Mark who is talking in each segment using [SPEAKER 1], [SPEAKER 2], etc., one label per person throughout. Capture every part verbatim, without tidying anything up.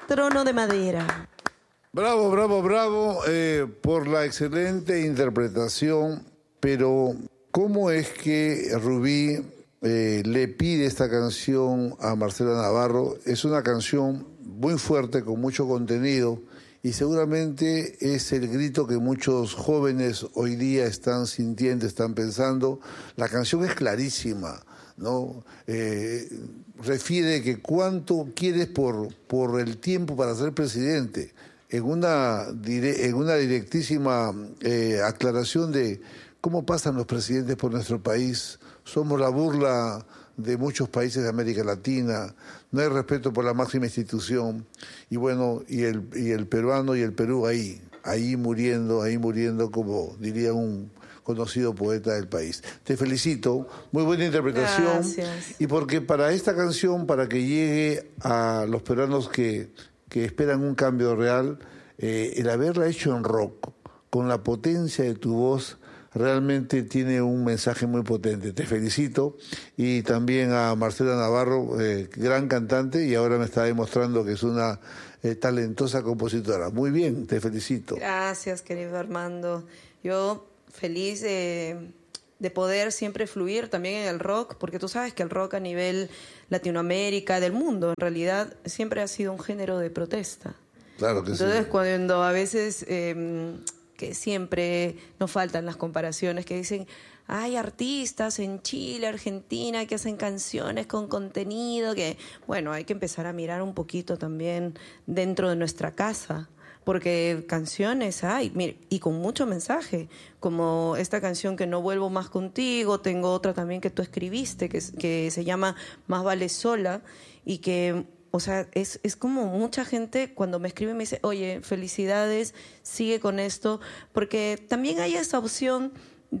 [SPEAKER 1] trono de madera.
[SPEAKER 2] Bravo, bravo, bravo eh, por la excelente interpretación, pero ¿cómo es que Rubí eh, le pide esta canción a Marcela Navarro? Es una canción muy fuerte, con mucho contenido, y seguramente es el grito que muchos jóvenes hoy día están sintiendo, están pensando. La canción es clarísima, ¿no? Eh, refiere que cuánto quieres por, por el tiempo para ser presidente, en una, en una directísima eh, aclaración de cómo pasan los presidentes por nuestro país. Somos la burla de muchos países de América Latina, no hay respeto por la máxima institución, y bueno, y el, y el peruano y el Perú ahí, ahí muriendo, ahí muriendo, como diría un conocido poeta del país. Te felicito, muy buena interpretación.
[SPEAKER 1] Gracias.
[SPEAKER 2] Y porque para esta canción, para que llegue a los peruanos que, que esperan un cambio real, eh, el haberla hecho en rock, con la potencia de tu voz, realmente tiene un mensaje muy potente. Te felicito. Y también a Marcela Navarro, eh, gran cantante, y ahora me está demostrando que es una eh, talentosa compositora. Muy bien, te felicito.
[SPEAKER 1] Gracias, querido Armando. Yo feliz de, de poder siempre fluir también en el rock, porque tú sabes que el rock a nivel Latinoamérica, del mundo, en realidad siempre ha sido un género de protesta.
[SPEAKER 2] Claro que
[SPEAKER 1] Entonces,
[SPEAKER 2] sí.
[SPEAKER 1] cuando a veces... Eh, que siempre nos faltan las comparaciones, que dicen, hay artistas en Chile, Argentina, que hacen canciones con contenido, que, bueno, hay que empezar a mirar un poquito también dentro de nuestra casa, porque canciones hay, mire, y con mucho mensaje, como esta canción que No vuelvo más contigo, tengo otra también que tú escribiste, que, que se llama Más vale sola, y que... O sea, es, es como mucha gente cuando me escribe me dice, oye, felicidades, sigue con esto, porque también hay esa opción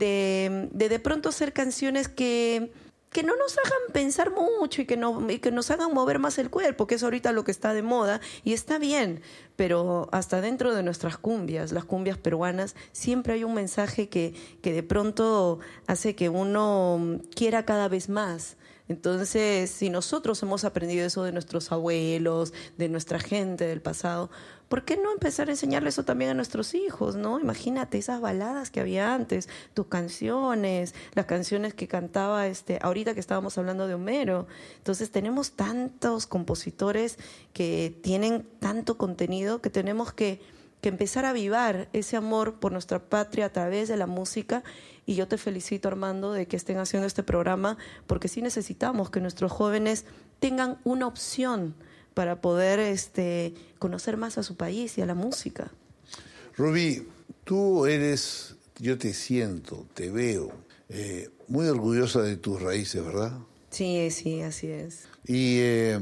[SPEAKER 1] de de, de pronto hacer canciones que, que no nos hagan pensar mucho y que, no, y que nos hagan mover más el cuerpo, que es ahorita lo que está de moda, y está bien, pero hasta dentro de nuestras cumbias, las cumbias peruanas, siempre hay un mensaje que, que de pronto hace que uno quiera cada vez más. Entonces, si nosotros hemos aprendido eso de nuestros abuelos, de nuestra gente del pasado, ¿por qué no empezar a enseñarle eso también a nuestros hijos, no? Imagínate esas baladas que había antes, tus canciones, las canciones que cantaba, este, ahorita que estábamos hablando de Homero. Entonces, tenemos tantos compositores que tienen tanto contenido que tenemos que, que empezar a avivar ese amor por nuestra patria a través de la música. Y yo te felicito, Armando, de que estén haciendo este programa, porque sí necesitamos que nuestros jóvenes tengan una opción para poder este, conocer más a su país y a la música.
[SPEAKER 2] Rubí, tú eres, yo te siento, te veo, eh, muy orgullosa de tus raíces, ¿verdad?
[SPEAKER 1] Sí, sí, así es.
[SPEAKER 2] Y eh,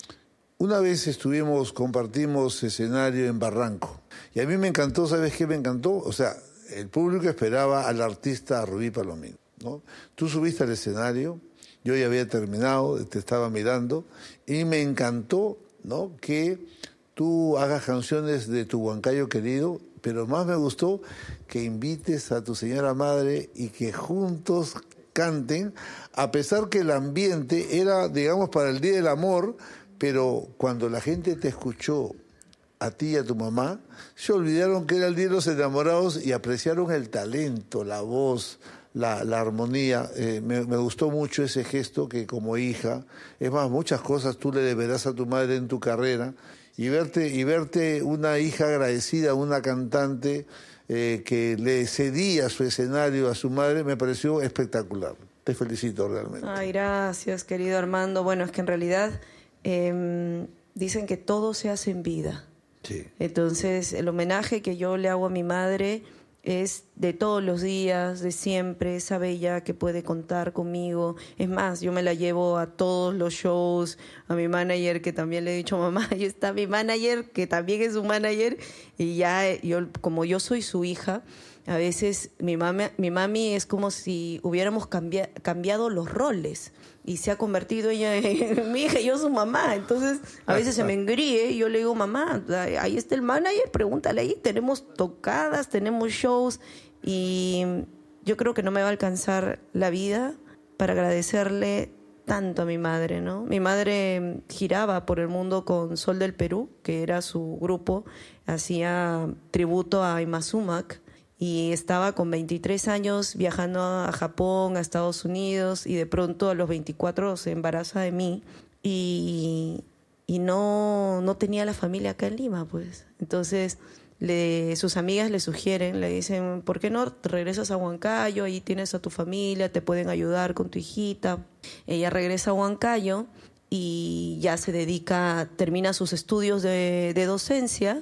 [SPEAKER 2] una vez estuvimos, compartimos escenario en Barranco, y a mí me encantó, ¿sabes qué me encantó? O sea, el público esperaba al artista Rubí Palomino, ¿no? Tú subiste al escenario, yo ya había terminado, te estaba mirando, y me encantó, ¿no?, que tú hagas canciones de tu Huancayo querido, pero más me gustó que invites a tu señora madre y que juntos canten, a pesar que el ambiente era, digamos, para el Día del Amor, pero cuando la gente te escuchó, a ti y a tu mamá, se olvidaron que era el Día de los Enamorados y apreciaron el talento, la voz, la, la armonía. Eh, me, me gustó mucho ese gesto que como hija, es más, muchas cosas tú le deberás a tu madre en tu carrera, y verte, y verte una hija agradecida, una cantante eh, que le cedía su escenario a su madre, me pareció espectacular. Te felicito realmente.
[SPEAKER 1] Ay, gracias, querido Armando. Bueno, es que en realidad eh, dicen que todo se hace en vida.
[SPEAKER 2] Sí.
[SPEAKER 1] Entonces, el homenaje que yo le hago a mi madre es de todos los días, de siempre. Sabe ella que puede contar conmigo. Es más, yo me la llevo a todos los shows, a mi manager, que también le he dicho, mamá, ahí está mi manager, que también es su manager, y ya yo, como yo soy su hija, a veces mi mami, mi mami es como si hubiéramos cambia, cambiado los roles, y se ha convertido ella en mi hija y yo su mamá. Entonces a veces se me engríe y yo le digo, mamá, ahí está el manager, pregúntale ahí, tenemos tocadas, tenemos shows, y yo creo que no me va a alcanzar la vida para agradecerle tanto a mi madre, ¿no? Mi madre giraba por el mundo con Sol del Perú, que era su grupo, hacía tributo a Ima Sumac, y estaba con veintitrés años viajando a Japón, a Estados Unidos, y de pronto a los veinticuatro se embaraza de mí, y, y no, no tenía la familia acá en Lima, pues. Entonces le, sus amigas le sugieren, le dicen, ¿por qué no te regresas a Huancayo? Ahí tienes a tu familia, te pueden ayudar con tu hijita. Ella regresa a Huancayo y ya se dedica, termina sus estudios de, de docencia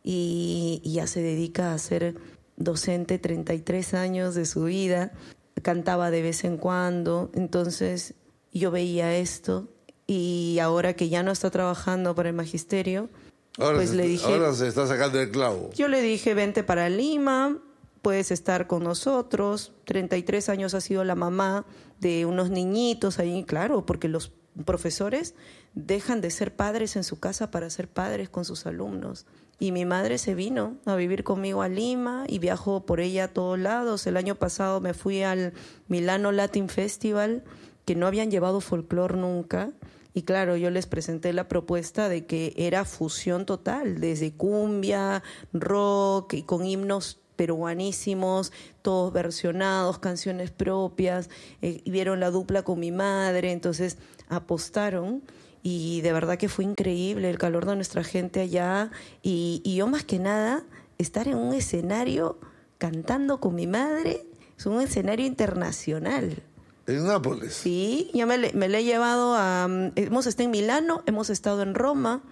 [SPEAKER 1] y, y ya se dedica a ser docente treinta y tres años de su vida. Cantaba de vez en cuando. Entonces yo veía esto y ahora que ya no está trabajando para el magisterio,
[SPEAKER 2] Ahora,
[SPEAKER 1] pues
[SPEAKER 2] se,
[SPEAKER 1] le dije,
[SPEAKER 2] ahora se está sacando el clavo.
[SPEAKER 1] Yo le dije, vente para Lima, puedes estar con nosotros. treinta y tres años ha sido la mamá de unos niñitos ahí, claro, porque los profesores dejan de ser padres en su casa para ser padres con sus alumnos. Y mi madre se vino a vivir conmigo a Lima y viajó por ella a todos lados. El año pasado me fui al Milano Latin Festival, que no habían llevado folclore nunca. Y claro, yo les presenté la propuesta de que era fusión total, desde cumbia, rock y con himnos peruanísimos, todos versionados, canciones propias, eh, y vieron la dupla con mi madre, entonces apostaron y de verdad que fue increíble el calor de nuestra gente allá y, y yo más que nada estar en un escenario cantando con mi madre, es un escenario internacional.
[SPEAKER 2] En Nápoles.
[SPEAKER 1] Sí, ya me, me la he llevado a... Hemos estado en Milano, hemos estado en Roma,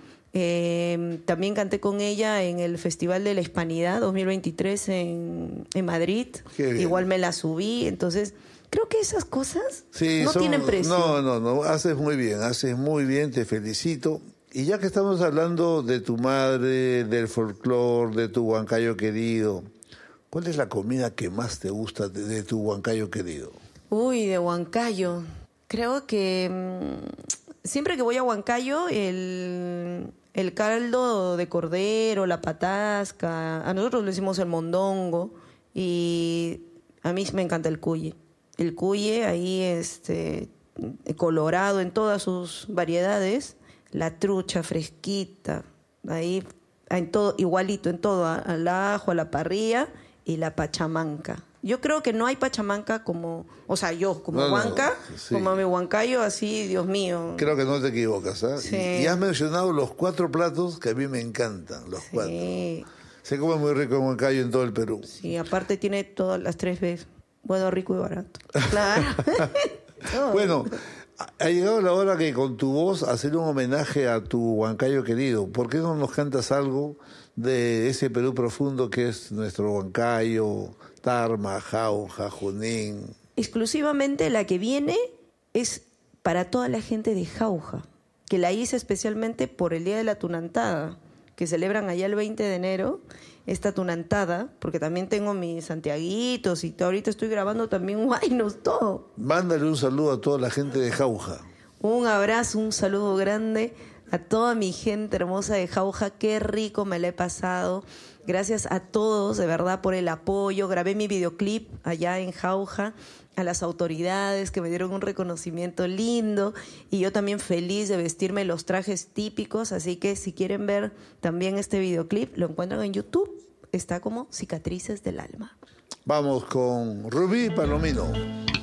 [SPEAKER 1] eh, también canté con ella en el Festival de la Hispanidad dos mil veintitrés en, en Madrid. Igual me la subí, entonces creo que esas cosas
[SPEAKER 2] sí,
[SPEAKER 1] no
[SPEAKER 2] son,
[SPEAKER 1] tienen precio.
[SPEAKER 2] No, no, no, haces muy bien, haces muy bien, te felicito. Y ya que estamos hablando de tu madre, del folclore, de tu Huancayo querido, ¿cuál es la comida que más te gusta de, de tu Huancayo querido?
[SPEAKER 1] Uy, de Huancayo. Creo que mmm, siempre que voy a Huancayo, el, el caldo de cordero, la patasca, a nosotros le decimos el mondongo y a mí me encanta el cuye. El cuye ahí este, colorado en todas sus variedades, la trucha fresquita, ahí en todo, igualito en todo, al ajo, a la parrilla y la pachamanca. Yo creo que no hay pachamanca como, o sea, yo como
[SPEAKER 2] no,
[SPEAKER 1] Huanca,
[SPEAKER 2] no, sí.
[SPEAKER 1] como mi Huancayo, así, Dios mío.
[SPEAKER 2] Creo que no te equivocas, ¿eh?
[SPEAKER 1] Sí.
[SPEAKER 2] Y, y has mencionado los cuatro platos que a mí me encantan, los
[SPEAKER 1] Sí.
[SPEAKER 2] cuatro. Se come muy rico en Huancayo, en todo el Perú.
[SPEAKER 1] Sí, aparte tiene todas las tres veces. Bueno, rico y barato. Claro. No.
[SPEAKER 2] Bueno, ha llegado la hora que con tu voz hacer un homenaje a tu Huancayo querido. ¿Por qué no nos cantas algo de ese Perú profundo que es nuestro Huancayo, Tarma, Jauja, Junín?
[SPEAKER 1] Exclusivamente la que viene es para toda la gente de Jauja, que la hice especialmente por el Día de la Tunantada, que celebran allá el veinte de enero, esta tunantada, porque también tengo mis santiaguitos y todo, ahorita estoy grabando también guaynos, todo.
[SPEAKER 2] Mándale un saludo a toda la gente de Jauja.
[SPEAKER 1] Un abrazo, un saludo grande a toda mi gente hermosa de Jauja, qué rico me la he pasado. Gracias a todos, de verdad, por el apoyo. Grabé mi videoclip allá en Jauja, a las autoridades que me dieron un reconocimiento lindo y yo también feliz de vestirme los trajes típicos, así que si quieren ver también este videoclip, lo encuentran en YouTube, está como Cicatrices del Alma.
[SPEAKER 2] Vamos con Rubí Palomino.